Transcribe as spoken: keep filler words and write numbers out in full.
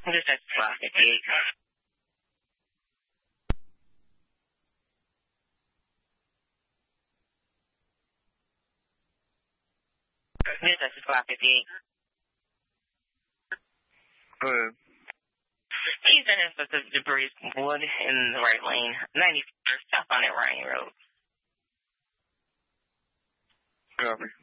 This is five fifty-eight. This is five fifty-eight. Good. Please send us the debris wood in the right lane. ninety-first South on that Ryan Road. Copy.